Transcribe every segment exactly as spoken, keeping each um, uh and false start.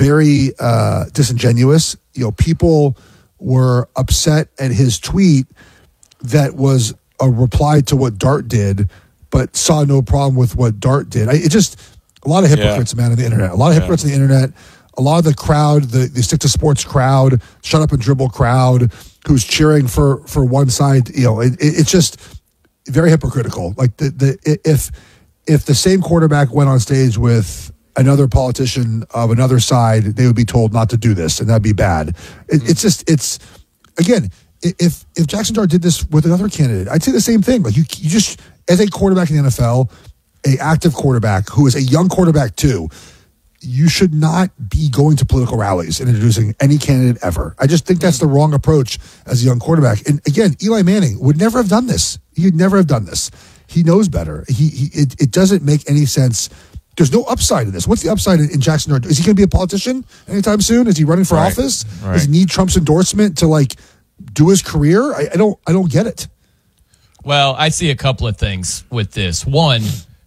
very uh, disingenuous. You know, people were upset at his tweet that was a reply to what Dart did, but saw no problem with what Dart did. I, it just a lot of hypocrites, yeah. man, on the internet. A lot of hypocrites yeah. on the internet. A lot of the crowd, the, the stick to sports crowd, shut up and dribble crowd, who's cheering for for one side. You know, it, it, it's just very hypocritical. Like the the if if the same quarterback went on stage with another politician of another side, they would be told not to do this, and that'd be bad. It, mm-hmm. It's just it's again. If if Jackson Dart did this with another candidate, I'd say the same thing. Like you, you just as a quarterback in the N F L, a active quarterback who is a young quarterback too, you should not be going to political rallies and introducing any candidate ever. I just think that's the wrong approach as a young quarterback. And again, Eli Manning would never have done this. He'd never have done this. He knows better. He, he it, it doesn't make any sense. There's no upside in this. What's the upside in, in Jackson Dart? Is he going to be a politician anytime soon? Is he running for right. office? Right. Does he need Trump's endorsement to like do his career? I, I don't. I don't get it. Well, I see a couple of things with this. One,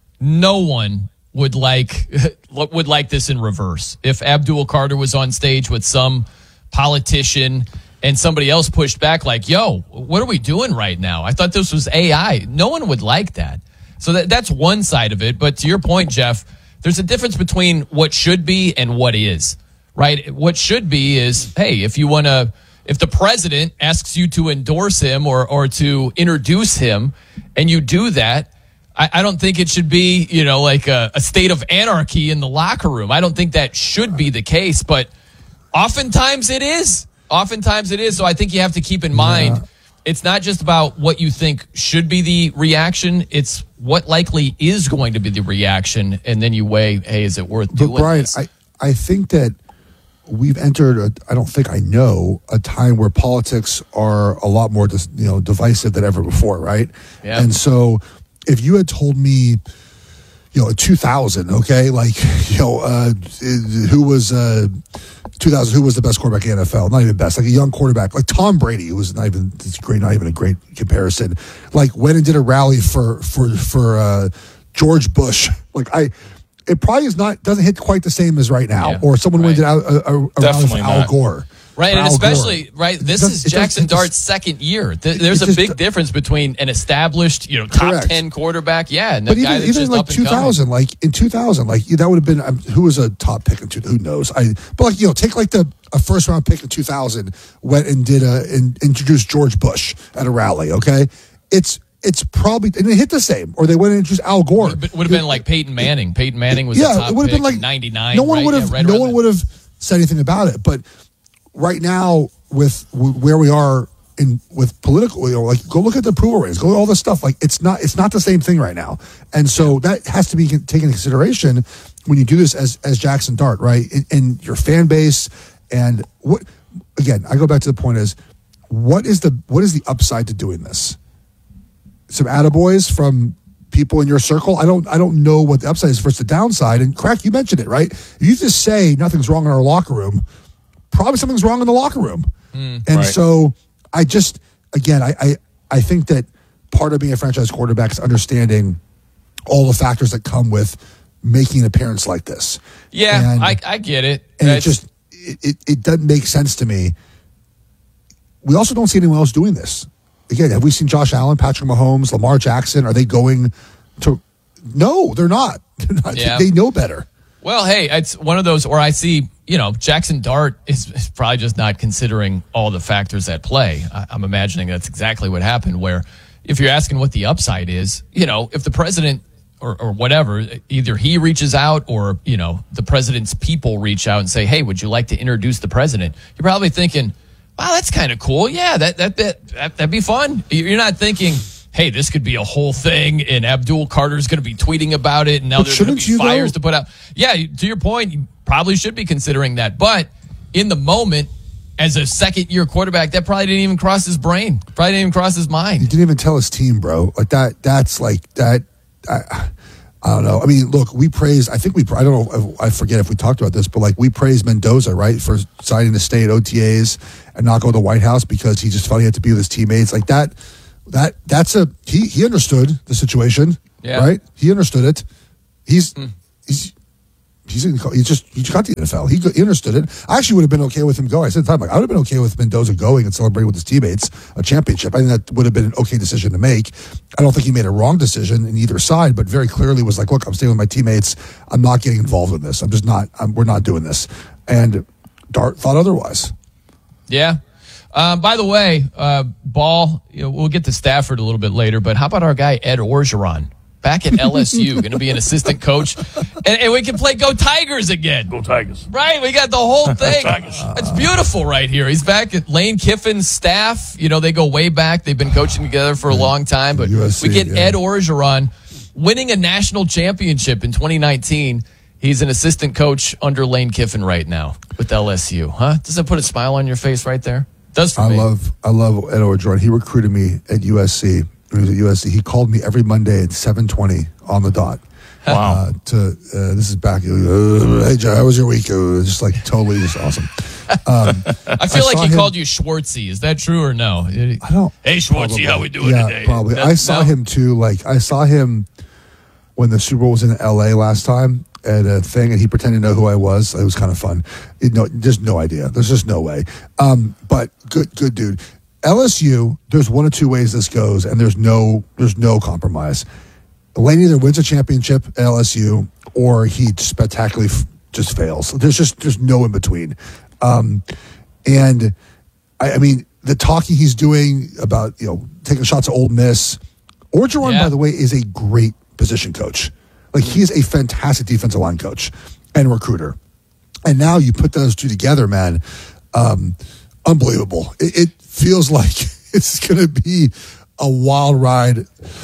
no one would like would like this in reverse. If Abdul Carter was on stage with some politician and somebody else pushed back like, yo, what are we doing right now? I thought this was A I. No one would like that. So that, that's one side of it. But to your point, Jeff, there's a difference between what should be and what is, right? What should be is, hey, if you want to, if the president asks you to endorse him or, or to introduce him and you do that, I, I don't think it should be, you know, like a, a state of anarchy in the locker room. I don't think that should be the case, but oftentimes it is. Oftentimes it is. So I think you have to keep in mind, yeah. it's not just about what you think should be the reaction. It's what likely is going to be the reaction. And then you weigh, hey, is it worth doing But Brian, this? I, I think that we've entered, a, I don't think I know, a time where politics are a lot more dis, you know, divisive than ever before, right? Yeah. And so if you had told me, you know, two thousand, okay, like, you know, uh, who was uh, two thousand, who was the best quarterback in the N F L? Not even best, like a young quarterback, like Tom Brady, who was not even it's great, not even a great comparison. Like went and did a rally for for for uh, George Bush. Like I, it probably is not doesn't hit quite the same as right now. Yeah, or someone right. went and did a, a, a rally for Al Gore. Right, and Al especially, Gore. right, this does, is Jackson does, Dart's second year. There's a big difference between an established, you know, top correct. ten quarterback, yeah, and but the even, guy that's even just like up and two thousand, coming. like in two thousand, like that would have been, um, who was a top pick in two thousand? Who knows? I But like, you know, take like the a first round pick in two thousand, went and did a, and introduced George Bush at a rally, okay? It's, it's probably, and it hit the same, or they went and introduced Al Gore. Would have been, been like Peyton Manning. Peyton Manning was yeah, the top it would have pick been like in ninety-nine. No one right? would have, yeah, right no one would have said anything about it. But right now, with where we are in with political, you know, like go look at the approval ratings, go look at all this stuff. Like it's not, it's not the same thing right now, and so that has to be taken into consideration when you do this as as Jackson Dart, right? In, in your fan base, and what again, I go back to the point is, what is the what is the upside to doing this? Some attaboys from people in your circle. I don't I don't know what the upside is versus the downside. And Crack, you mentioned it, right? If you just say nothing's wrong in our locker room, probably something's wrong in the locker room. Mm, and right. so I just, again, I, I, I think that part of being a franchise quarterback is understanding all the factors that come with making an appearance like this. Yeah, and, I, I get it. And That's... it just, it, it, it doesn't make sense to me. We also don't see anyone else doing this. Again, have we seen Josh Allen, Patrick Mahomes, Lamar Jackson? Are they going to, no, they're not. They're not. Yeah. They know better. Well, hey, it's one of those where I see, you know, Jackson Dart is, is probably just not considering all the factors at play. I, I'm imagining that's exactly what happened, where if you're asking what the upside is, you know, if the president or, or whatever, either he reaches out or, you know, the president's people reach out and say, hey, would you like to introduce the president? You're probably thinking, wow, that's kind of cool. Yeah, that, that, that, that, that'd be fun. You're not thinking, hey, this could be a whole thing, and Abdul Carter's going to be tweeting about it, and now but there's going to be fires though? to put out. Yeah, to your point, you probably should be considering that. But in the moment, as a second-year quarterback, that probably didn't even cross his brain. Probably didn't even cross his mind. He didn't even tell his team, bro. Like that. That's like that. I, I don't know. I mean, look, we praised. I think we. I don't know. I forget if we talked about this, but like we praised Mendoza, right, for signing to stay at O T As and not go to the White House because he just felt he had to be with his teammates. Like that. That that's a he he understood the situation, yeah. right? He understood it. He's mm. he's he's in, he just he just got the N F L. He, he understood it. I actually would have been okay with him going. I said at the time, like, I would have been okay with Mendoza going and celebrating with his teammates a championship. I think that would have been an okay decision to make. I don't think he made a wrong decision in either side, but very clearly was like, look, I'm staying with my teammates. I'm not getting involved in this. I'm just not. I'm, we're not doing this. And Dart thought otherwise. Yeah. Um, by the way, uh, Ball, you know, we'll get to Stafford a little bit later, but how about our guy Ed Orgeron? Back at L S U, going to be an assistant coach, and, and we can play Go Tigers again. Go Tigers. Right, we got the whole thing. It's beautiful right here. He's back at Lane Kiffin's staff. You know, they go way back. They've been coaching together for a long time, but U S C, we get yeah. Ed Orgeron winning a national championship in twenty nineteen. He's an assistant coach under Lane Kiffin right now with L S U. Huh? Does that put a smile on your face right there? Does for I me. love, I love Ed Orgeron. He recruited me at U S C. When he was at U S C, he called me every Monday at seven twenty on the dot. Wow. Uh, to uh, this is back. Uh, hey, Joe, how was your week? It was just like totally just awesome. Um, I feel I like he him, called you Schwartzy. Is that true or no? I don't. Hey, Schwartzy, how we doing yeah, today? Probably. That, I saw no? him too. Like I saw him when the Super Bowl was in L A last time at a thing, and he pretended to know who I was. It was kind of fun. It, no, just no idea. There's just no way. Um, but good, good dude. L S U, there's one of two ways this goes, and there's no there's no compromise. Lane either wins a championship at L S U, or he spectacularly f- just fails. There's just there's no in between. Um, and I, I mean, the talking he's doing about you know taking shots at Ole Miss. Orgeron, yeah. by the way, is a great position coach. Like he is a fantastic defensive line coach and recruiter. And now you put those two together, man. Um, unbelievable. It, it feels like it's going to be a wild ride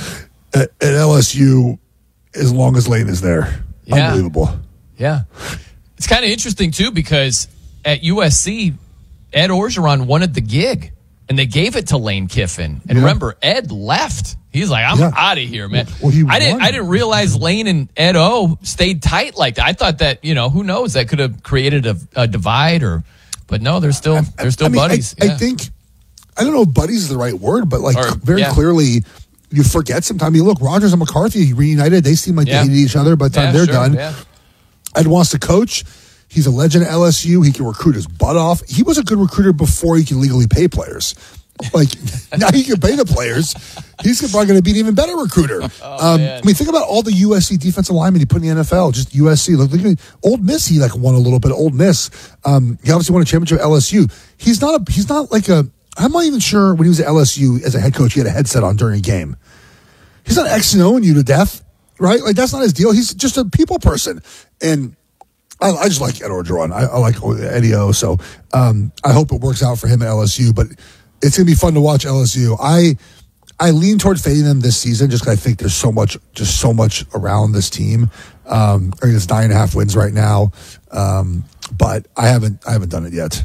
at, at L S U as long as Lane is there. Yeah. Unbelievable. Yeah. It's kind of interesting, too, because at U S C, Ed Orgeron wanted the gig, and they gave it to Lane Kiffin. And yeah. remember, Ed left. He's like, I'm yeah. out of here, man. Well, he I didn't won. I didn't realize Lane and Ed O stayed tight like that. I thought that, you know, who knows, that could have created a, a divide or but no, they're still they're still I mean, buddies. I, yeah. I think I don't know if buddies is the right word, but like or, very yeah. clearly you forget sometimes. I mean, look, Rodgers and McCarthy reunited. They seem like yeah. they hated each other by the time yeah, they're sure, done. Yeah. Ed wants to coach. He's a legend at L S U. He can recruit his butt off. He was a good recruiter before he can legally pay players. Like, now he can pay the players. He's probably going to be an even better recruiter. Oh, um, I mean, think about all the U S C defensive linemen he put in the N F L. Just U S C. Look, look at Old Miss. He like won a little bit. Old Miss. Um, he obviously won a championship at L S U. He's not a. He's not like a. I'm not even sure when he was at L S U as a head coach, he had a headset on during a game. He's not X and O'ing you to death, right? Like that's not his deal. He's just a people person, and I, I just like Ed Orgeron. I, I like Eddie O. So um, I hope it works out for him at L S U. But it's going to be fun to watch L S U. I I lean toward fading them this season just because I think there's so much, just so much around this team. Um, I think it's nine and a half wins right now, um, but I haven't I haven't done it yet.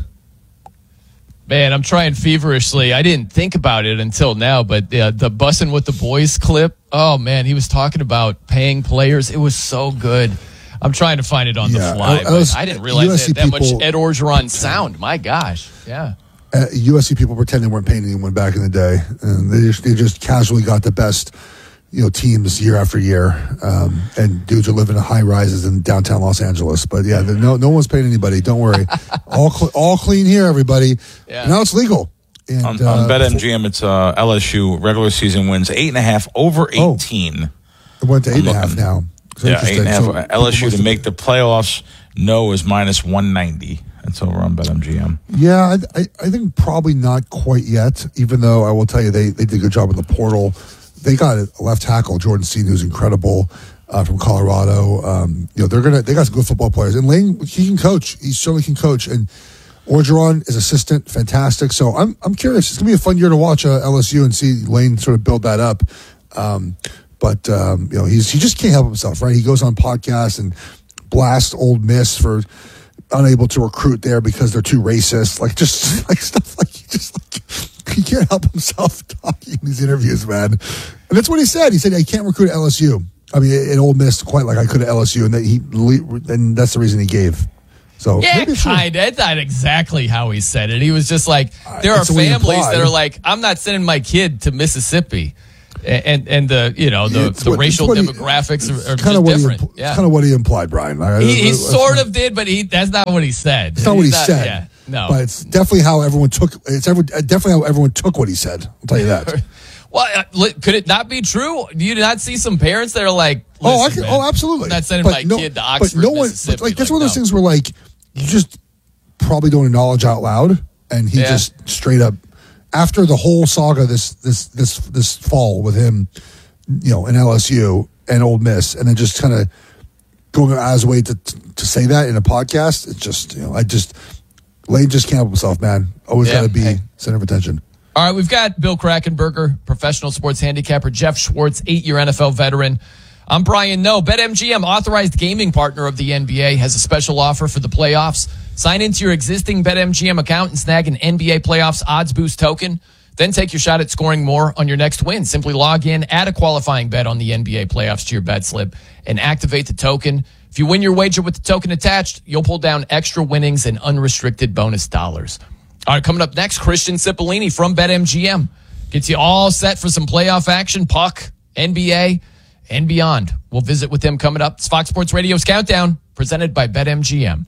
Man, I'm trying feverishly. I didn't think about it until now, but uh, the Bussin' with the Boys clip, oh, man, he was talking about paying players. It was so good. I'm trying to find it on Yeah, the fly, I- I but was- I didn't realize U S C that, that much people- Ed Orgeron sound. My gosh. Yeah. Uh, U S C people pretend they weren't paying anyone back in the day, and they just, they just casually got the best, you know, teams year after year. Um, and dudes are living in high rises in downtown Los Angeles. But yeah, no, no one's paying anybody. Don't worry, all cl- all clean here, everybody. Yeah. Now it's legal. And, on, uh, on BetMGM, it's uh, L S U regular season wins eight and a half over eighteen. Oh, it went to eight and a half looking. now. So Yeah, eight and a half. So L S U people to must make the playoffs. No is minus one ninety. That's over on BetMGM. Yeah, I, I, I think probably not quite yet. Even though I will tell you, they they did a good job in the portal. They got a left tackle, Jordan Seaton, who's incredible uh, from Colorado. Um, you know, they're gonna they got some good football players, and Lane he can coach. He certainly can coach, and Orgeron is assistant, fantastic. So I'm I'm curious. It's gonna be a fun year to watch uh, L S U and see Lane sort of build that up. Um, but um, you know, he's he just can't help himself, right? He goes on podcasts and blasts Ole Miss for unable to recruit there because they're too racist. Like just like stuff like he just like he can't help himself talking in these interviews, man. And that's what he said. He said I can't recruit at L S U. I mean, at Ole Miss quite like I could at L S U, and that he and that's the reason he gave. So yeah, kind of. That's not exactly how he said it. He was just like, there uh, are families that are like, I'm not sending my kid to Mississippi. And and the you know the, the what, racial he, demographics are, are kind just of different. He, yeah, kind of what he implied, Brian. He, he sort of did, but he that's not what he said. It's not what he not, said. Yeah, no, but it's definitely how everyone took. It's ever, definitely how everyone took what he said. I'll tell you that. Well, uh, could it not be true? Do you not see some parents that are like, "Oh, I can, man, oh, absolutely." I'm not sending but my no, kid to Oxford, but no one, Mississippi. But like that's like, one of those no. things where like you just probably don't acknowledge out loud, and he Yeah. just straight up after the whole saga this this this this fall with him, you know, in L S U and Ole Miss, and then just kind of going out of his way to to say that in a podcast. It's just you know, I just Lane just can't help himself, man. Always Yeah, got to be hey. center of attention. All right, we've got Bill Krackomberger, professional sports handicapper, Jeff Schwartz, eight-year N F L veteran. I'm Brian Noe. BetMGM, authorized gaming partner of the N B A, has a special offer for the playoffs. Sign into your existing BetMGM account and snag an N B A playoffs odds boost token. Then take your shot at scoring more on your next win. Simply log in, add a qualifying bet on the N B A playoffs to your bet slip, and activate the token. If you win your wager with the token attached, you'll pull down extra winnings and unrestricted bonus dollars. All right, coming up next, Christian Cipollini from BetMGM gets you all set for some playoff action, puck, N B A, and beyond. We'll visit with him coming up. It's Fox Sports Radio's Countdown, presented by BetMGM.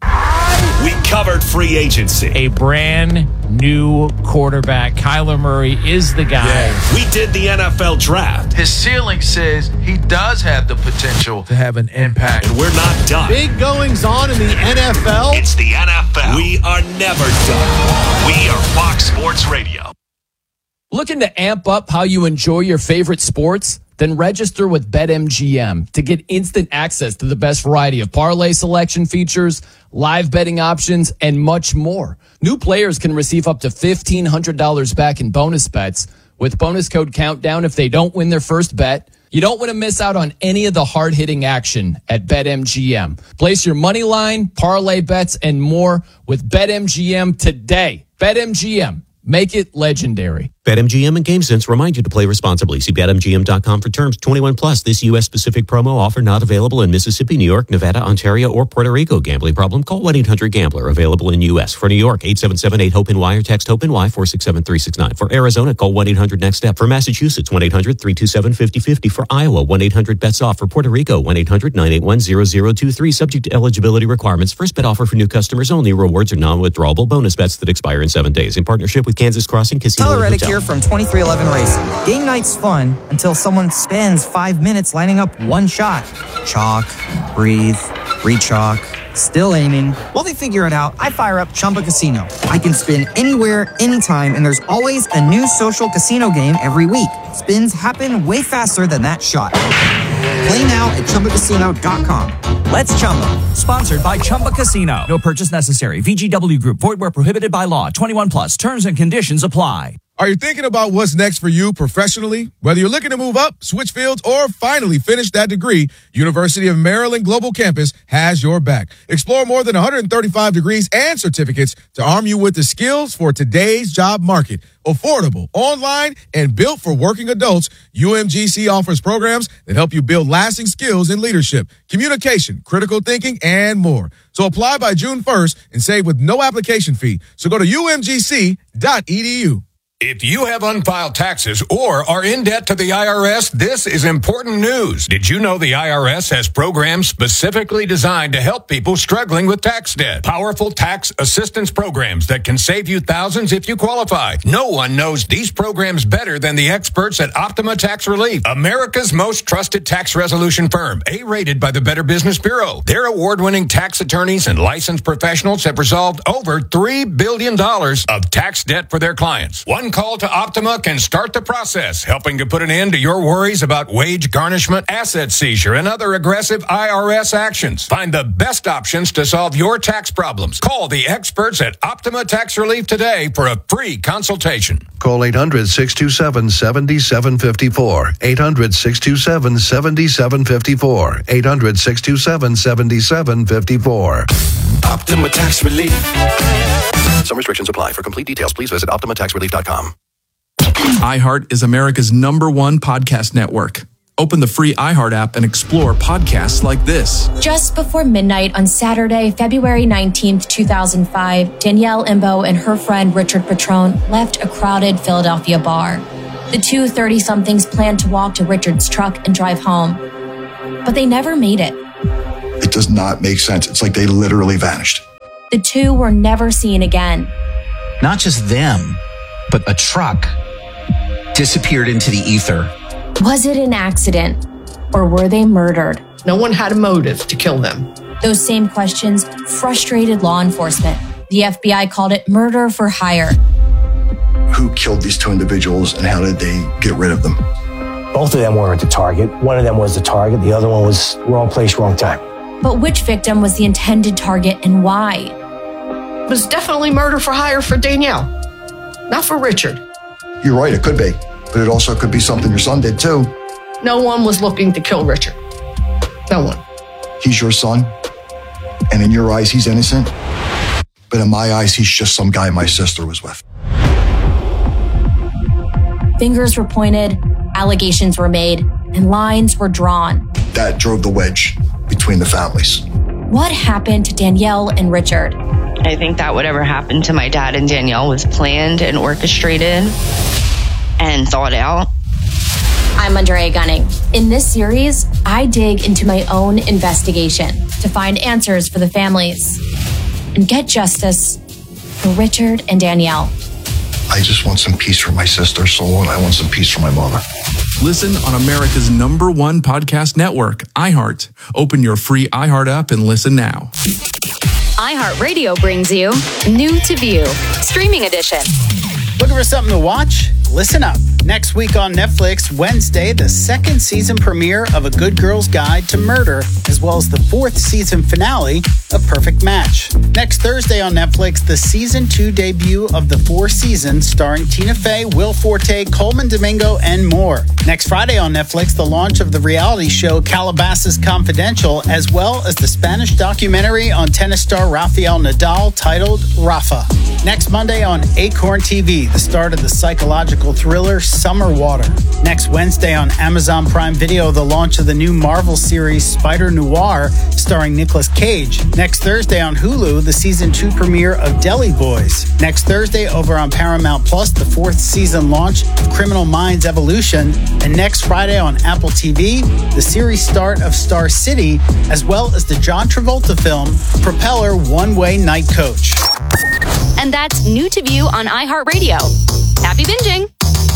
We covered free agency. A brand new quarterback. Kyler Murray is the guy. Yeah. We did the N F L draft. His ceiling says he does have the potential to have an impact. And we're not done. Big goings on in the N F L. It's the N F L. We are never done. We are Fox Sports Radio. Looking to amp up how you enjoy your favorite sports? Then register with BetMGM to get instant access to the best variety of parlay selection features, live betting options, and much more. New players can receive up to fifteen hundred dollars back in bonus bets with bonus code Countdown if they don't win their first bet. You don't want to miss out on any of the hard-hitting action at BetMGM. Place your money line, parlay bets, and more with BetMGM today. BetMGM. Make it legendary. BetMGM and GameSense remind you to play responsibly. See Bet M G M dot com for terms. twenty-one plus. This U S-specific promo offer not available in Mississippi, New York, Nevada, Ontario, or Puerto Rico. Gambling problem? Call one eight hundred gambler. Available in U S. For New York, eight seven seven eight hope N Y or text HOPE-NY four six seven three six nine. For Arizona, call one eight hundred next step. For Massachusetts, one eight hundred three two seven five zero five zero. For Iowa, one eight hundred bets off. For Puerto Rico, one eight hundred nine eight one zero zero two three. Subject to eligibility requirements. First bet offer for new customers only. Rewards are non-withdrawable bonus bets that expire in seven days. In partnership with Kansas Crossing Casino Tyler and Reddick Hotel. here from twenty-three eleven Racing. Game night's fun until someone spends five minutes lining up one shot. Chalk, breathe, re-chalk, still aiming. While they figure it out, I fire up Chumba Casino. I can spin anywhere, anytime, and there's always a new social casino game every week. Spins happen way faster than that shot. Play now at Chumba Casino dot com. Let's Chumba. Sponsored by Chumba Casino. No purchase necessary. V G W Group. Void where prohibited by law. twenty-one plus. Terms and conditions apply. Are you thinking about what's next for you professionally? Whether you're looking to move up, switch fields, or finally finish that degree, University of Maryland Global Campus has your back. Explore more than one hundred thirty-five degrees and certificates to arm you with the skills for today's job market. Affordable, online, and built for working adults, U M G C offers programs that help you build lasting skills in leadership, communication, critical thinking, and more. So apply by June first and save with no application fee. So go to U M G C dot E D U. If you have unfiled taxes or are in debt to the I R S, this is important news. Did you know the I R S has programs specifically designed to help people struggling with tax debt? Powerful tax assistance programs that can save you thousands if you qualify. No one knows these programs better than the experts at Optima Tax Relief, America's most trusted tax resolution firm, A-rated by the Better Business Bureau. Their award-winning tax attorneys and licensed professionals have resolved over three billion dollars of tax debt for their clients. One call to Optima can start the process, helping to put an end to your worries about wage garnishment, asset seizure, and other aggressive I R S actions. Find the best options to solve your tax problems. Call the experts at Optima Tax Relief today for a free consultation. Call eight hundred, six two seven, seven seven five four. eight hundred, six two seven, seven seven five four. eight hundred, six two seven, seven seven five four. Optima Tax Relief. Some restrictions apply. For complete details, please visit Optima Tax Relief dot com. iHeart is America's number one podcast network. Open the free iHeart app and explore podcasts like this. Just before midnight on Saturday, February nineteenth, two thousand five, Danielle Imbo and her friend Richard Patrone left a crowded Philadelphia bar. The two thirty-somethings planned to walk to Richard's truck and drive home, but they never made it. It does not make sense. It's like they literally vanished. The two were never seen again. Not just them, but a truck disappeared into the ether. Was it an accident, or were they murdered? No one had a motive to kill them. Those same questions frustrated law enforcement. The F B I called it murder for hire. Who killed these two individuals and how did they get rid of them? Both of them weren't the target. One of them was the target. The other one was wrong place, wrong time. But which victim was the intended target and why? It was definitely murder for hire for Danielle, not for Richard. You're right, it could be. But it also could be something your son did too. No one was looking to kill Richard. No one. He's your son. And in your eyes, he's innocent. But in my eyes, he's just some guy my sister was with. Fingers were pointed, allegations were made, and lines were drawn. That drove the wedge between the families. What happened to Danielle and Richard? I think that whatever happened to my dad and Danielle was planned and orchestrated and thought out. I'm Andrea Gunning. In this series, I dig into my own investigation to find answers for the families and get justice for Richard and Danielle. I just want some peace for my sister's soul, and I want some peace for my mother. Listen on America's number one podcast network, iHeart. Open your free iHeart app and listen now. iHeartRadio brings you New to View, Streaming Edition. Looking for something to watch? Listen up. Next week on Netflix, Wednesday, the second season premiere of A Good Girl's Guide to Murder, as well as the fourth season finale of Perfect Match. Next Thursday on Netflix, the season two debut of the four seasons starring Tina Fey, Will Forte, Coleman Domingo, and more. Next Friday on Netflix, the launch of the reality show Calabasas Confidential, as well as the Spanish documentary on tennis star Rafael Nadal titled Rafa. Next Monday on Acorn T V, the start of the psychological thriller Summer Water. Next Wednesday on Amazon Prime Video, the launch of the new Marvel series Spider Noir starring Nicolas Cage. Next Thursday on Hulu, the season two premiere of Deli Boys. Next Thursday over on Paramount Plus, the fourth season launch of Criminal Minds Evolution. And next Friday on Apple T V, the series start of Star City, as well as the John Travolta film Propeller One-Way Night Coach. And that's New to View on iHeartRadio. Happy binging.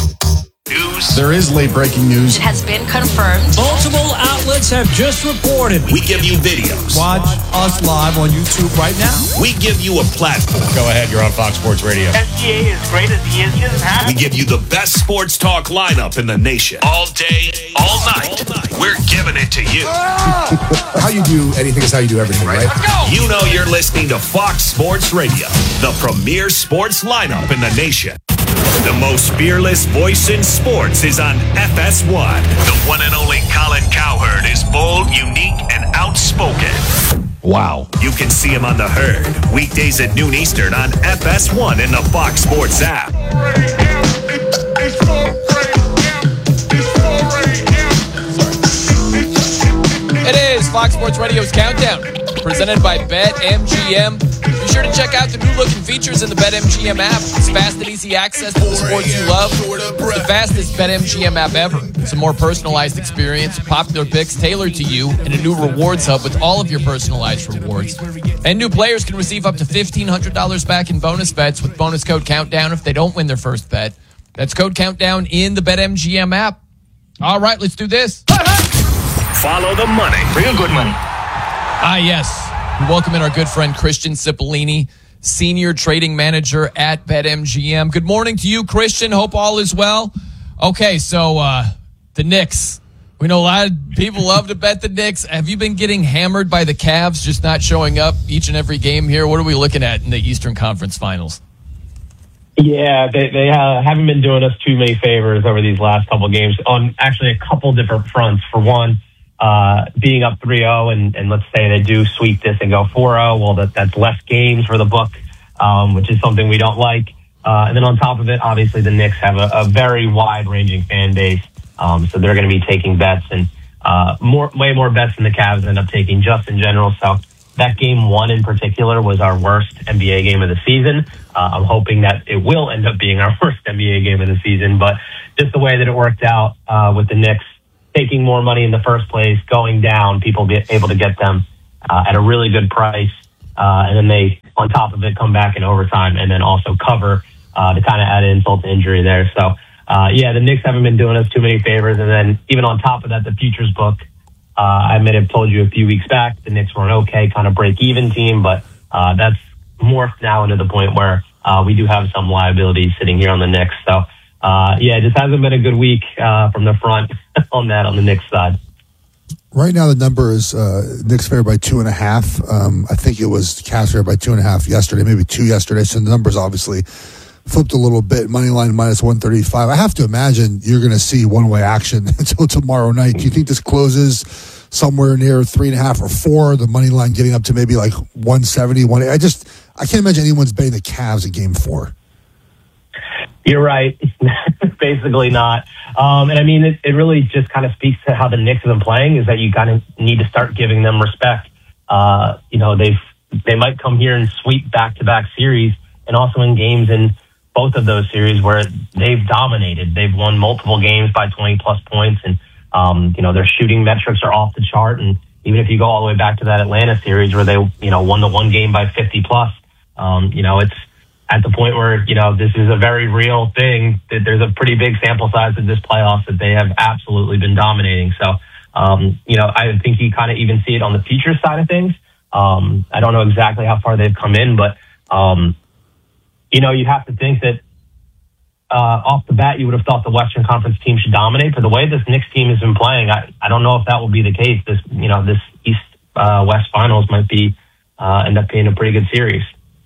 News. There is late breaking news. It has been confirmed. Multiple outlets have just reported. We give you videos. Watch us live on YouTube right now. We give you a platform. Go ahead, you're on Fox Sports Radio. S G A is great as he is. He doesn't have We give you the best sports talk lineup in the nation. All day, all night. We're giving it to you. How you do anything is how you do everything, right? Let's go. You know you're listening to Fox Sports Radio, the premier sports lineup in the nation. The most fearless voice in sports is on F S one. The one and only Colin Cowherd is bold, unique, and outspoken. Wow. You can see him on The Herd, weekdays at noon Eastern on F S one and the Fox Sports app. It is Fox Sports Radio's Countdown, presented by BetMGM. Be sure to check out the new-looking features in the BetMGM app. It's fast and easy access to the sports you love. It's the fastest BetMGM app ever. It's a more personalized experience, popular picks tailored to you, and a new rewards hub with all of your personalized rewards. And new players can receive up to fifteen hundred dollars back in bonus bets with bonus code COUNTDOWN if they don't win their first bet. That's code COUNTDOWN in the BetMGM app. All right, let's do this. Follow the money. real good money. Ah, yes. We welcome in our good friend Christian Cipollini, Senior Trading Manager at BetMGM. Good morning to you, Christian. Hope all is well. Okay, so uh, the Knicks. We know a lot of people love to bet the Knicks. Have you been getting hammered by the Cavs just not showing up each and every game here? What are we looking at in the Eastern Conference Finals? Yeah, they, they uh, haven't been doing us too many favors over these last couple of games on actually a couple different fronts. For one, Uh, being up three oh, and, and let's say they do sweep this and go four oh, well, that, that's less games for the book, um, which is something we don't like. Uh, and then on top of it, obviously the Knicks have a, a very wide-ranging fan base, um, so they're going to be taking bets, and uh, more, way more bets than the Cavs end up taking just in general. So that game one in particular was our worst N B A game of the season. Uh, I'm hoping that it will end up being our worst N B A game of the season, but just the way that it worked out uh, with the Knicks taking more money in the first place, going down, people get able to get them uh, at a really good price, uh, and then they, on top of it, come back in overtime and then also cover uh, to kind of add insult to injury there. So, uh, yeah, the Knicks haven't been doing us too many favors, and then even on top of that, the futures book, uh, I may have told you a few weeks back, the Knicks were an okay kind of break-even team, but uh, that's morphed now into the point where uh, we do have some liabilities sitting here on the Knicks. So, Uh, yeah, it just hasn't been a good week uh, from the front on that on the Knicks side. Right now, the number is uh, Knicks favored by two and a half. Um, I think it was Cavs favored by two and a half yesterday, maybe two yesterday. So the numbers obviously flipped a little bit. Money line minus one thirty-five. I have to imagine you're going to see one way action until tomorrow night. Do you think this closes somewhere near three and a half or four? The money line getting up to maybe like one seventy, one. I just I can't imagine anyone's betting the Cavs at game four. You're right. Basically not. Um, and I mean, it, it really just kind of speaks to how the Knicks have been playing, is that you kind of need to start giving them respect. Uh, you know, they've, they might come here and sweep back-to-back series, and also in games in both of those series where they've dominated. They've won multiple games by twenty plus points, and, um, you know, their shooting metrics are off the chart. And even if you go all the way back to that Atlanta series where they, you know, won the one game by fifty plus, um, you know, it's, at the point where, you know, this is a very real thing, that there's a pretty big sample size of this playoffs that they have absolutely been dominating. So, um, you know, I think you kind of even see it on the futures side of things. Um, I don't know exactly how far they've come in, but, um, you know, you have to think that uh, off the bat, you would have thought the Western Conference team should dominate. But the way this Knicks team has been playing, I, I don't know if that will be the case. This, you know, this East uh, West Finals might be uh, end up being a pretty good series.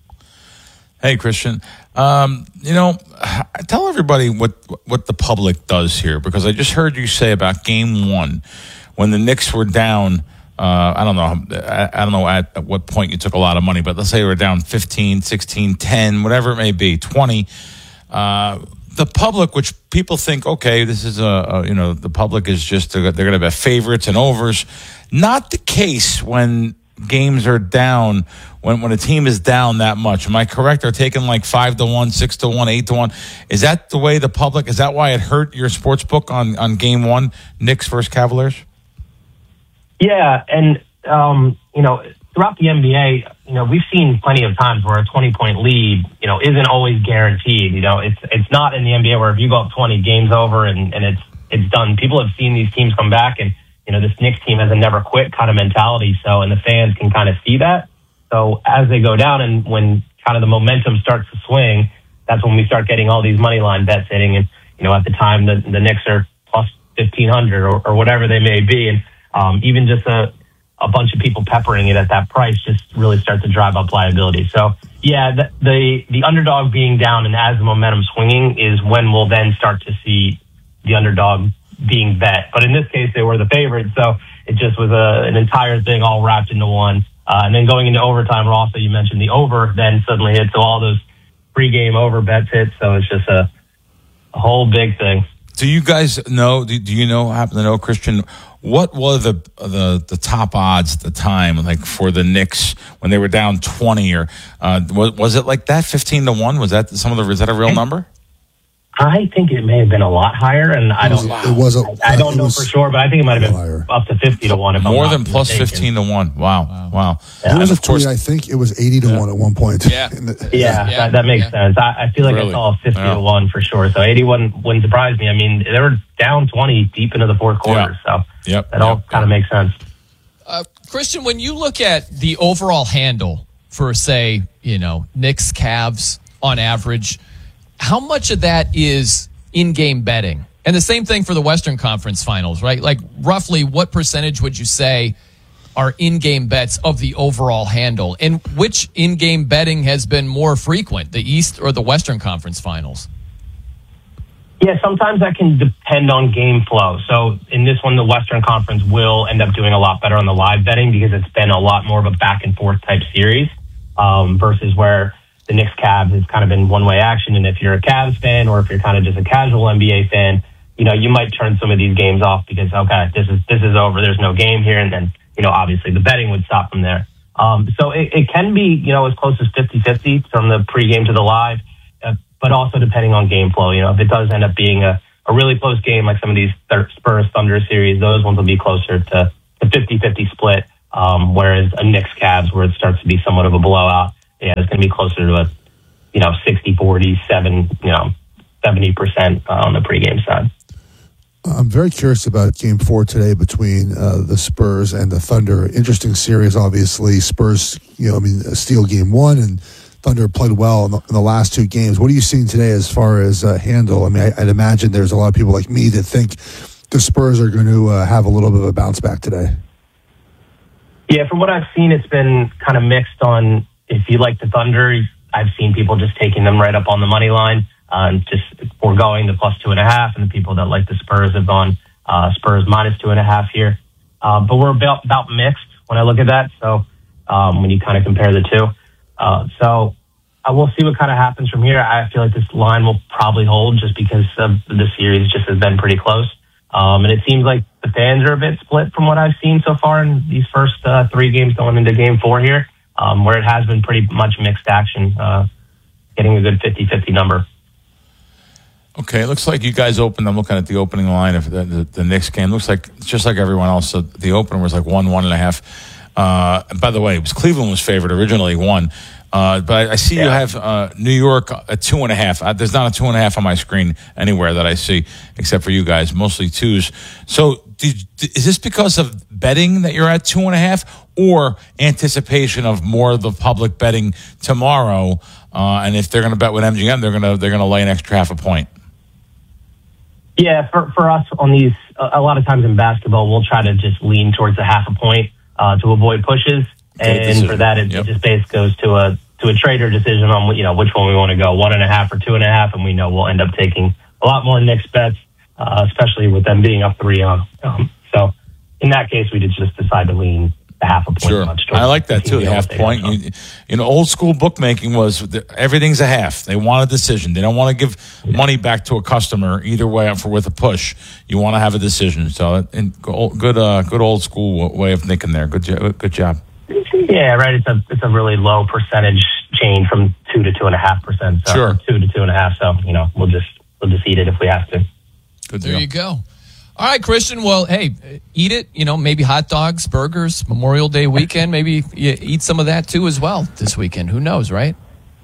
Hey, Christian, um, you know, tell everybody what what the public does here, because I just heard you say about game one when the Knicks were down. Uh, I don't know. I, I don't know at, at what point you took a lot of money, but let's say they were down fifteen, sixteen, ten, whatever it may be, twenty. Uh, the public, which people think, okay, this is a, a you know, the public is just, they're going to have favorites and overs. Not the case when games are down, when when a team is down that much. Am I correct? They're taking like five to one, six to one, eight to one. Is that the way the public, is that why it hurt your sports book on, on game one, Knicks versus Cavaliers? Yeah, and, um, you know, throughout the N B A, you know, we've seen plenty of times where a twenty-point lead, you know, isn't always guaranteed. You know, it's it's not in the N B A where if you go up twenty, game's over and, and it's it's done. People have seen these teams come back, and, you know, this Knicks team has a never quit kind of mentality, so, and the fans can kind of see that. So as they go down and when kind of the momentum starts to swing, that's when we start getting all these money line bets hitting. And, you know, at the time, the, the Knicks are plus fifteen hundred or, or whatever they may be. And um, even just a, a bunch of people peppering it at that price just really starts to drive up liability. So, yeah, the, the, the underdog being down and as the momentum swinging is when we'll then start to see the underdog being bet. But in this case, they were the favorite. So it just was a, an entire thing all wrapped into one. Uh, and then going into overtime, Ross, you mentioned the over then suddenly hit. So all those pregame over bets hit. So it's just a, a whole big thing. Do you guys know, do, do you know, happen to know, Christian, what were the, the the top odds at the time, like for the Knicks when they were down twenty, or uh, was, was it like that, fifteen to one? Was that some of the, is that a real number? I think it may have been a lot higher, and I don't. It was. A, I, I don't know was for sure, but I think it might have been higher. Up to fifty to one. If More I'm than not plus mistaken. fifteen to one. Wow, wow. wow. Yeah, there was a tweet. I think it was eighty to yeah. one at one point. Yeah, yeah, yeah. That, that makes yeah. sense. I, I feel like really? I saw fifty yeah. to one for sure. So eighty-one wouldn't surprise me. I mean, they were down twenty deep into the fourth quarter, yeah. so yep. that all yep. kind of makes sense. Uh, Christian, when you look at the overall handle for, say, you know, Knicks, Cavs on average, how much of that is in-game betting? And the same thing for the Western Conference Finals, right? Like, roughly what percentage would you say are in-game bets of the overall handle? And which in-game betting has been more frequent, the East or the Western Conference Finals? Yeah, sometimes that can depend on game flow. So in this one, the Western Conference will end up doing a lot better on the live betting because it's been a lot more of a back-and-forth type series um, versus where the Knicks Cavs has kind of been one-way action. And if you're a Cavs fan or if you're kind of just a casual N B A fan, you know, you might turn some of these games off because, okay, this is this is over. There's no game here. And then, you know, obviously the betting would stop from there. Um, so it, it can be, you know, as close as fifty-fifty from the pregame to the live, uh, but also depending on game flow. You know, if it does end up being a, a really close game, like some of these Spurs Thunder series, those ones will be closer to the fifty-fifty split. Um, whereas a Knicks Cavs, where it starts to be somewhat of a blowout, yeah, it's going to be closer to a, you know, sixty forty, seven, you know, seventy percent on the pregame side. I'm very curious about game four today between uh, the Spurs and the Thunder. Interesting series, obviously. Spurs, you know, I mean, steal game one, and Thunder played well in the, in the last two games. What are you seeing today as far as uh, handle? I mean, I, I'd imagine there's a lot of people like me that think the Spurs are going to uh, have a little bit of a bounce back today. Yeah, from what I've seen, it's been kind of mixed on if you like the Thunder. I've seen people just taking them right up on the money line. Uh, and just foregoing the plus two and a half, and the people that like the Spurs have gone uh, Spurs minus two and a half here. Uh, but we're about, about mixed when I look at that. So um, when you kind of compare the two, uh, so I will see what kind of happens from here. I feel like this line will probably hold just because of the series just has been pretty close, um, and it seems like the fans are a bit split from what I've seen so far in these first uh, three games going into game four here, um, where it has been pretty much mixed action, uh, getting a good fifty-fifty number. Okay, it looks like you guys opened. I'm looking at the opening line of the, the, the Knicks game. Looks like just like everyone else. So the opener was like one, one and a half. Uh, by the way, it was Cleveland was favored originally, one. Uh, but I, I see yeah. you have uh, New York a two and a half. Uh, there's not a two and a half on my screen anywhere that I see, except for you guys, mostly twos. So did, is this because of betting that you're at two and a half, or anticipation of more of the public betting tomorrow? Uh, and if they're going to bet with M G M, they're going to they're going to lay an extra half a point. Yeah, for for us on these, a lot of times in basketball, we'll try to just lean towards a half a point uh, to avoid pushes, and for that, it, yep. it just basically goes to a to a trader decision on you know which one we want to go, one and a half or two and a half, and we know we'll end up taking a lot more Knicks bets, uh, especially with them being up three on. Um, so in that case, we did just decide to lean the half a point. Sure, much I like that too. The half point. You, you know, old school bookmaking was the, everything's a half. They want a decision. They don't want to give yeah. money back to a customer either way for with a push. You want to have a decision. So, and good, uh, good old school way of thinking there. Good, job, good job. Yeah, right. It's a it's a really low percentage change from two to two and a half percent. So sure, two to two and a half. So you know, we'll just we'll just eat it if we have to. Good. There deal. You go. All right, Christian. Well, hey, eat it. You know, maybe hot dogs, burgers, Memorial Day weekend. Maybe you eat some of that too as well this weekend. Who knows, right?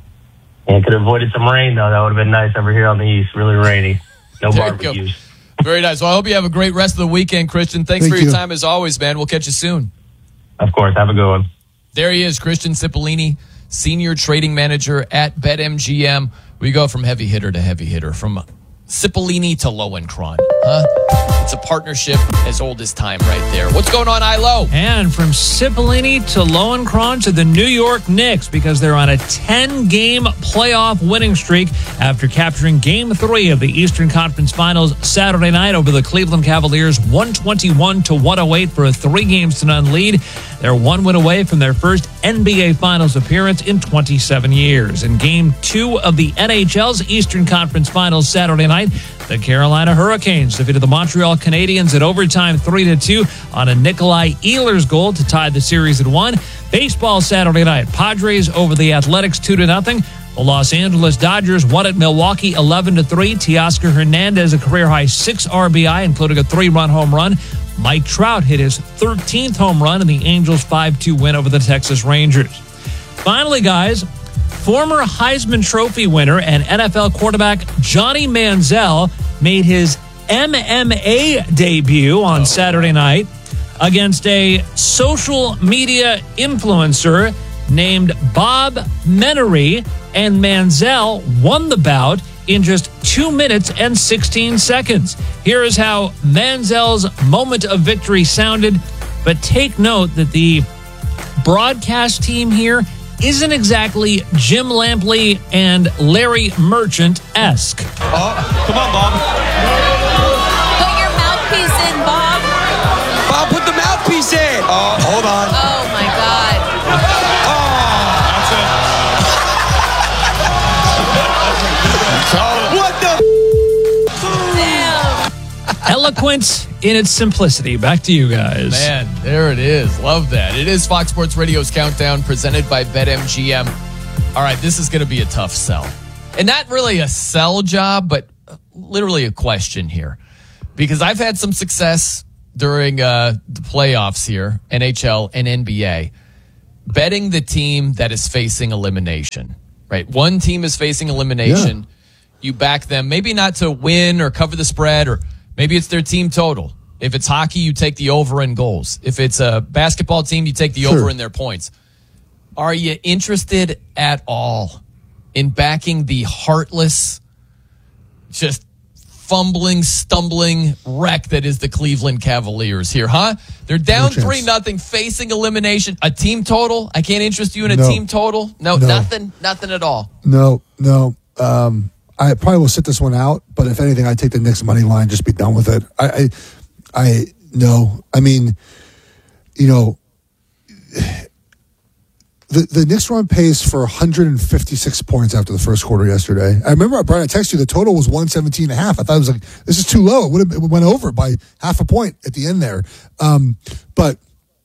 Yeah, could have avoided some rain though. That would have been nice over here on the east. Really rainy. No there barbecues. Very nice. Well, I hope you have a great rest of the weekend, Christian. Thanks Thank for your you. time as always, man. We'll catch you soon. Of course. Have a good one. There he is, Christian Cipollini, Senior Trading Manager at BetMGM. We go from heavy hitter to heavy hitter, from Cipollini to Lowenkron. Huh? It's a partnership as old as time right there. What's going on, I-Lo? And from Cipollini to Lowenkron to the New York Knicks, because they're on a ten-game playoff winning streak after capturing Game three of the Eastern Conference Finals Saturday night over the Cleveland Cavaliers, one twenty-one to one oh eight for a three-games-to-none lead. They're one win away from their first N B A Finals appearance in twenty-seven years. In Game two of the N H L's Eastern Conference Finals Saturday night, the Carolina Hurricanes defeated the Montreal Canadiens at overtime three to two on a Nikolai Ehlers goal to tie the series at one. Baseball Saturday night, Padres over the Athletics two to nothing. The Los Angeles Dodgers won at Milwaukee eleven to three. Teoscar Hernandez a career-high six R B I, including a three-run home run. Mike Trout hit his thirteenth home run in the Angels' five two win over the Texas Rangers. Finally, guys, former Heisman Trophy winner and N F L quarterback Johnny Manziel made his M M A debut on Saturday night against a social media influencer named Bob Menery, and Manziel won the bout in just two minutes and sixteen seconds. Here is how Manziel's moment of victory sounded, but take note that the broadcast team here isn't exactly Jim Lampley and Larry Merchant-esque. Oh, come on, Bob. Put your mouthpiece in, Bob. Bob, put the mouthpiece in. Oh, hold on. Oh, my God. What the? Damn. eloquent in its simplicity. Back to you guys. Man, there it is. Love that. It is Fox Sports Radio's Countdown presented by BetMGM. All right, this is going to be a tough sell. And not really a sell job, but literally a question here. Because I've had some success during uh, the playoffs here, N H L and N B A, betting the team that is facing elimination. Right? One team is facing elimination. Yeah. You back them, maybe not to win or cover the spread, or maybe it's their team total. If it's hockey, you take the over in goals. If it's a basketball team, you take the sure. over in their points. Are you interested at all in backing the heartless, just fumbling, stumbling wreck that is the Cleveland Cavaliers here, huh? They're down no three nothing, facing elimination. A team total? I can't interest you in a no. team total? No, no, nothing, nothing at all. No, no. Um, I probably will sit this one out, but if anything, I take the Knicks money line, just be done with it. I, I, I no. I mean, you know, the the Knicks run pace for one hundred fifty-six points after the first quarter yesterday. I remember, Brian, I texted you, the total was one seventeen and a half. I thought it was like, this is too low. It would have it went over by half a point at the end there. Um, but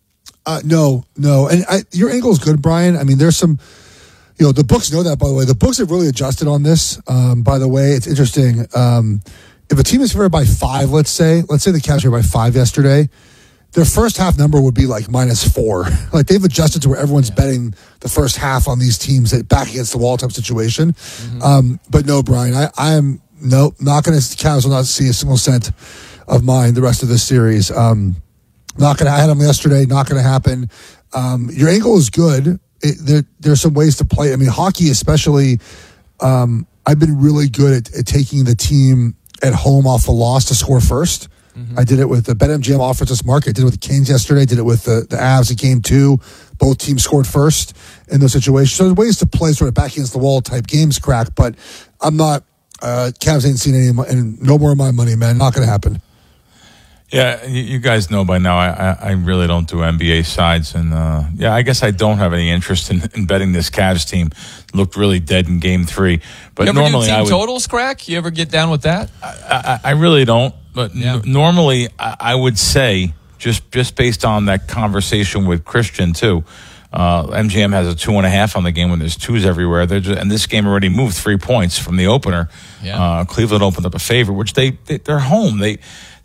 uh, no, no. And I, your angle is good, Brian. I mean, there's some, you know, the books know that, by the way. The books have really adjusted on this. Um, by the way, it's interesting. Um, if a team is favored by five, let's say, let's say the Cavs were by five yesterday, their first half number would be like minus four. Like they've adjusted to where everyone's yeah. betting the first half on these teams that back against the wall type situation. Mm-hmm. Um, but no, Brian, I, I am no not going to. Cavs will not see a single cent of mine the rest of this series. Um, not going to. I had them yesterday. Not going to happen. Um, your angle is good. It, there, there's some ways to play. I mean, hockey especially, um, I've been really good at, at taking the team at home off the loss to score first. Mm-hmm. I did it with the BetMGM offers this market. I did it with the Canes yesterday. Did it with the, the Avs in game two. Both teams scored first in those situations. So there's ways to play sort of back against the wall type games, crack. But I'm not, uh, Cavs ain't seen any, and no more of my money, man. Not going to happen. Yeah, you guys know by now I, I really don't do N B A sides. And, uh, yeah, I guess I don't have any interest in, in betting this Cavs team. Looked really dead in game three. But you ever normally do team I would, totals, crack? You ever get down with that? I, I, I really don't. But yeah. n- normally I, I would say, just, just based on that conversation with Christian, too, uh, M G M has a two and a half on the game when there's twos everywhere. Just, and this game already moved three points from the opener. Yeah. Uh, Cleveland opened up a favorite, which they, they, they're home. They.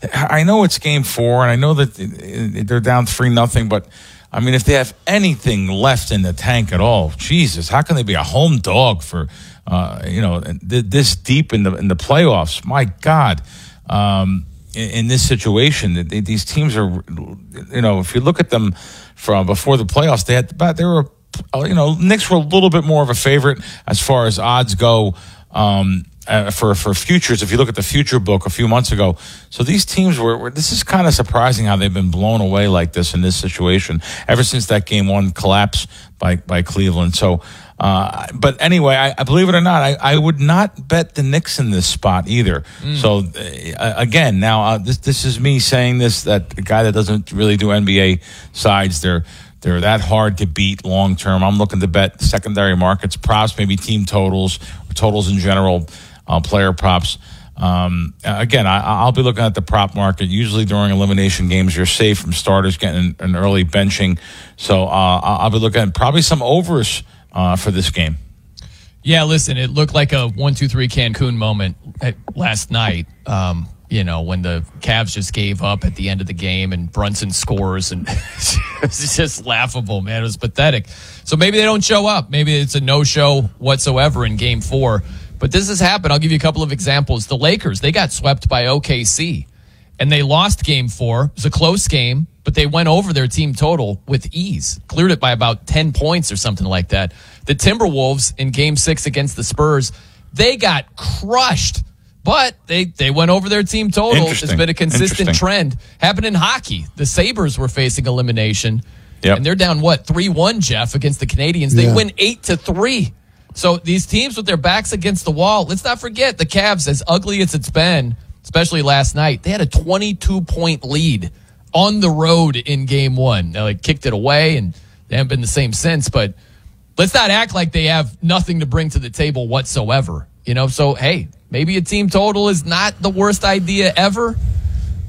I know it's game four, and I know that they're down three nothing. But I mean, if they have anything left in the tank at all, Jesus, how can they be a home dog for uh, you know this deep in the in the playoffs? My God, um, in, in this situation, they, these teams are, you know, if you look at them from before the playoffs, they had about they were, you know, Knicks were a little bit more of a favorite as far as odds go. Um, Uh, for for futures, if you look at the future book a few months ago, so these teams were, were this is kind of surprising how they've been blown away like this in this situation ever since that game one collapse by by Cleveland. So, uh, but anyway, I, I believe it or not, I, I would not bet the Knicks in this spot either. Mm. So uh, again, now uh, this this is me saying this, that a guy that doesn't really do N B A sides, they're They're that hard to beat long term. I'm looking to bet secondary markets, props, maybe team totals, or totals in general, uh, player props. Um, again, I, I'll be looking at the prop market. Usually during elimination games, you're safe from starters getting an early benching. So uh, I'll be looking at probably some overs uh, for this game. Yeah, listen, it looked like a one two three Cancun moment last night. Um, you know, when the Cavs just gave up at the end of the game and Brunson scores, and it's just laughable, man. It was pathetic. So maybe they don't show up. Maybe it's a no-show whatsoever in game four. But this has happened. I'll give you a couple of examples. The Lakers, they got swept by O K C, and they lost game four. It was a close game, but they went over their team total with ease, cleared it by about ten points or something like that. The Timberwolves in game six against the Spurs, they got crushed. But they, they went over their team total. It's been a consistent trend. Happened in hockey. The Sabres were facing elimination. Yep. And they're down, what, three one, Jeff, against the Canadians. They yeah. win eight to three. So these teams with their backs against the wall, let's not forget the Cavs, as ugly as it's been, especially last night, they had a twenty-two point lead on the road in game one. They like, kicked it away, and they haven't been the same since. But let's not act like they have nothing to bring to the table whatsoever. You know, so, hey, maybe a team total is not the worst idea ever,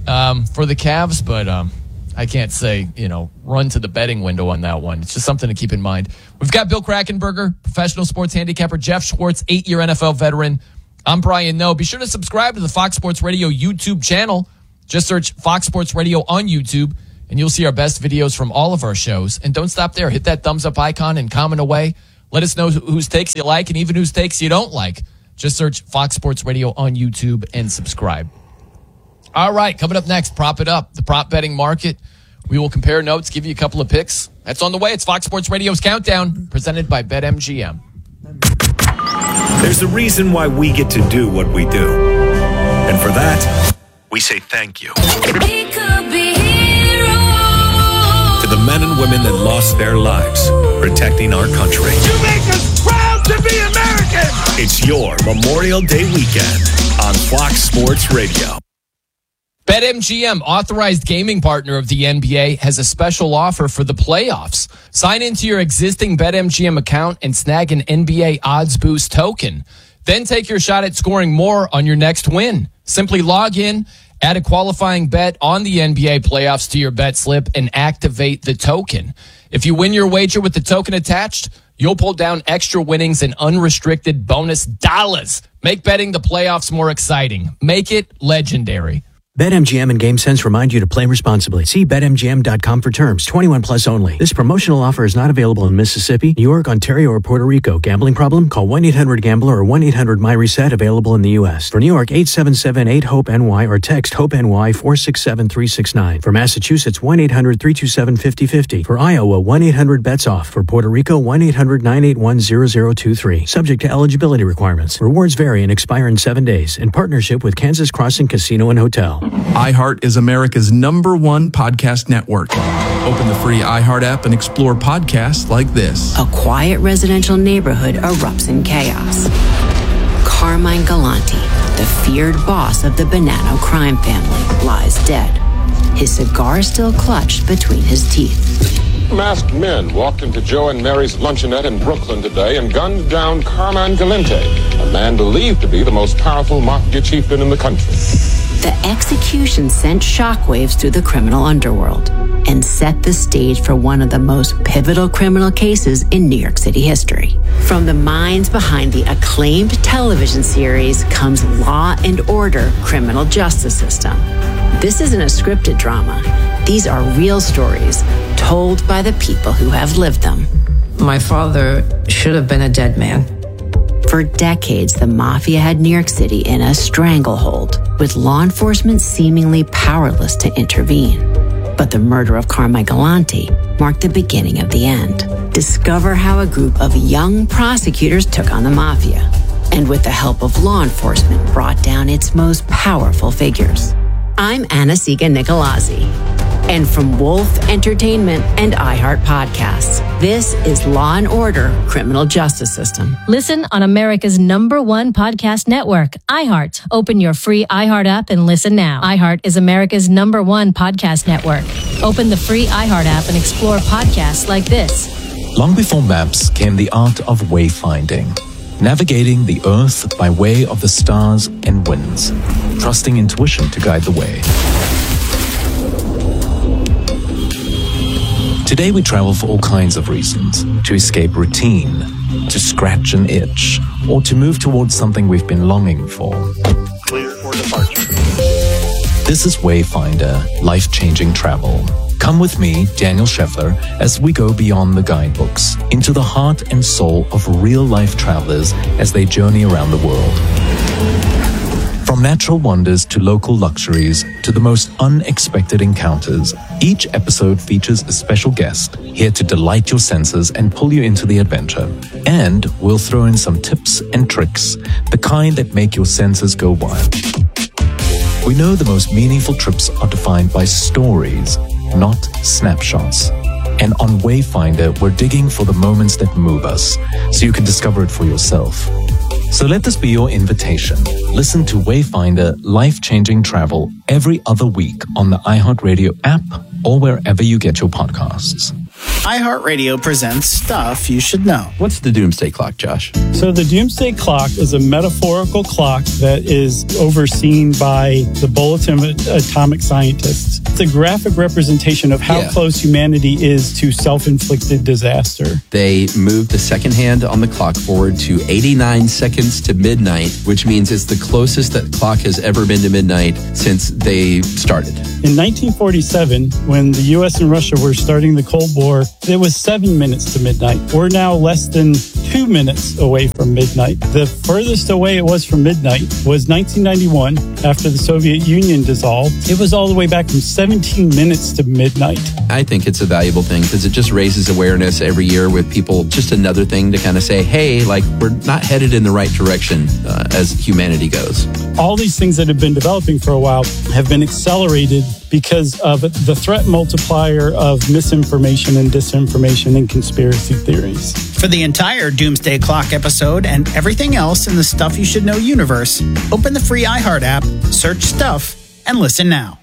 um, for the Cavs, but um, I can't say, you know, run to the betting window on that one. It's just something to keep in mind. We've got Bill Krackenberger, professional sports handicapper, Jeff Schwartz, eight-year N F L veteran. I'm Brian Noe. Be sure to subscribe to the Fox Sports Radio YouTube channel. Just search Fox Sports Radio on YouTube, and you'll see our best videos from all of our shows. And don't stop there. Hit that thumbs up icon and comment away. Let us know whose takes you like and even whose takes you don't like. Just search Fox Sports Radio on YouTube and subscribe. All right, coming up next, Prop It Up, the prop betting market. We will compare notes, give you a couple of picks. That's on the way. It's Fox Sports Radio's Countdown, presented by BetMGM. There's a reason why we get to do what we do. And for that, we say thank you. He could be hero. To the men and women that lost their lives protecting our country. You make us proud to be American. It's your Memorial Day weekend on Fox Sports Radio. BetMGM, authorized gaming partner of the N B A, has a special offer for the playoffs. Sign into your existing BetMGM account and snag an N B A Odds Boost token. Then take your shot at scoring more on your next win. Simply log in, add a qualifying bet on the N B A playoffs to your bet slip, and activate the token. If you win your wager with the token attached, you'll pull down extra winnings and unrestricted bonus dollars. Make betting the playoffs more exciting. Make it legendary. BetMGM and GameSense remind you to play responsibly. See Bet M G M dot com for terms. twenty-one plus only. This promotional offer is not available in Mississippi, New York, Ontario, or Puerto Rico. Gambling problem? Call one eight hundred gambler or one eight hundred my reset, available in the U S. For New York, eight seven seven eight hope N Y or text HOPE-NY four six seven three six nine. For Massachusetts, one eight hundred three two seven five zero five zero. For Iowa, one eight hundred bets off. For Puerto Rico, one eight hundred nine eight one zero zero two three. Subject to eligibility requirements. Rewards vary and expire in seven days. In partnership with Kansas Crossing Casino and Hotel. iHeart is America's number one podcast network. Open the free iHeart app and explore podcasts like this. A quiet residential neighborhood erupts in chaos. Carmine Galante, the feared boss of the Bonanno crime family, lies dead. His cigar still clutched between his teeth. Masked men walked into Joe and Mary's luncheonette in Brooklyn today and gunned down Carmine Galante, a man believed to be the most powerful mafia chieftain in the country. The execution sent shockwaves through the criminal underworld and set the stage for one of the most pivotal criminal cases in New York City history. From the minds behind the acclaimed television series comes Law and Order: Criminal Justice System. This isn't a scripted drama. These are real stories told by the people who have lived them. My father should have been a dead man. For decades, the mafia had New York City in a stranglehold, with law enforcement seemingly powerless to intervene. But the murder of Carmine Galante marked the beginning of the end. Discover how a group of young prosecutors took on the mafia, and with the help of law enforcement, brought down its most powerful figures. I'm Anna-Siga Nicolazzi. And from Wolf Entertainment and iHeart Podcasts, this is Law and Order: Criminal Justice System. Listen on America's number one podcast network, iHeart. Open your free iHeart app and listen now. iHeart is America's number one podcast network. Open the free iHeart app and explore podcasts like this. Long before maps came the art of wayfinding. Navigating the earth by way of the stars and winds. Trusting intuition to guide the way. Today we travel for all kinds of reasons. To escape routine, to scratch an itch, or to move towards something we've been longing for. Clear for departure. This is Wayfinder, life-changing travel. Come with me, Daniel Scheffler, as we go beyond the guidebooks, into the heart and soul of real-life travelers as they journey around the world. From natural wonders to local luxuries to the most unexpected encounters, each episode features a special guest here to delight your senses and pull you into the adventure. And we'll throw in some tips and tricks, the kind that make your senses go wild. We know the most meaningful trips are defined by stories, not snapshots. And on Wayfinder, we're digging for the moments that move us, so you can discover it for yourself. So let this be your invitation. Listen to Wayfinder Life-Changing Travel every other week on the iHeartRadio app or wherever you get your podcasts. iHeartRadio presents Stuff You Should Know. What's the Doomsday Clock, Josh? So the Doomsday Clock is a metaphorical clock that is overseen by the Bulletin of Atomic Scientists. It's a graphic representation of how Yeah. close humanity is to self-inflicted disaster. They moved the second hand on the clock forward to eighty-nine seconds to midnight, which means it's the closest that clock has ever been to midnight since they started. In nineteen forty-seven, when the U S and Russia were starting the Cold War, it was seven minutes to midnight. We're now less than two minutes away from midnight. The furthest away it was from midnight was nineteen ninety-one, after the Soviet Union dissolved. It was all the way back from seventeen minutes to midnight. I think it's a valuable thing because it just raises awareness every year with people. Just another thing to kind of say, hey, like we're not headed in the right direction uh, as humanity goes. All these things that have been developing for a while have been accelerated because of the threat multiplier of misinformation and disinformation and conspiracy theories. For the entire Doomsday Clock episode and everything else in the Stuff You Should Know universe, open the free iHeart app, search Stuff, and listen now.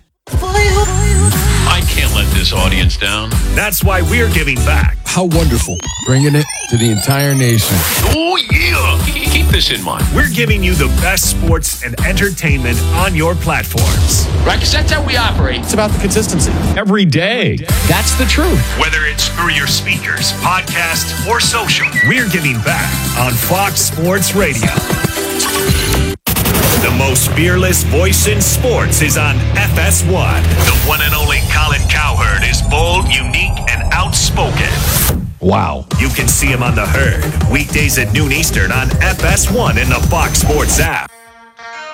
I can't let this audience down. That's why we're giving back. How wonderful. Bringing it to the entire nation. Oh, yeah. Keep this in mind. We're giving you the best sports and entertainment on your platforms. Right? Because that's how we operate. It's about the consistency. Every day. That's the truth. Whether it's through your speakers, podcast, or social, we're giving back on Fox Sports Radio. The most fearless voice in sports is on F S one. The one and only Colin Cowherd is bold, unique, and outspoken. Wow. You can see him on The Herd, weekdays at noon Eastern on F S one in the Fox Sports app.